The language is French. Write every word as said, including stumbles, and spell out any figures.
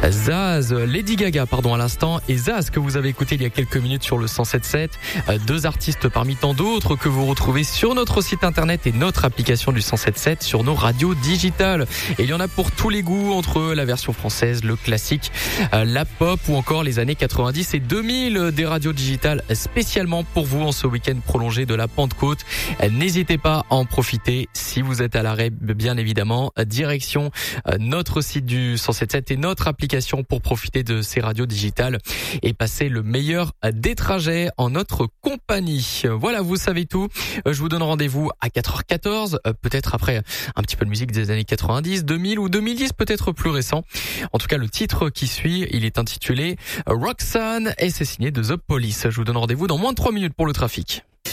Zaz, Lady Gaga, pardon, à l'instant, et Zaz que vous avez écouté il y a quelques minutes sur le cent sept sept. Deux artistes parmi tant d'autres que vous retrouvez sur notre site internet et notre application du cent sept sept sur nos radios digitales. Et il y en a pour tous les goûts, entre la version française, le classique, la pop ou encore les années quatre-vingt-dix et deux mille, des radios digitales spécialement pour vous en ce week-end prolongé de la Pentecôte. N'hésitez pas à en profiter si vous êtes à l'arrêt, bien évidemment. Direction notre site du cent sept sept et notre application pour profiter de ces radios digitales et passer le meilleur des trajets en notre compagnie. Voilà, vous savez tout. Je vous donne rendez-vous à quatre heures quatorze, peut-être après un petit peu de musique des années quatre-vingt-dix, deux mille ou deux mille dix, peut-être plus récent. En tout cas, le titre qui suit, il est intitulé Roxanne et c'est signé de The Police. Je vous donne rendez-vous dans moins de trois minutes pour le trafic.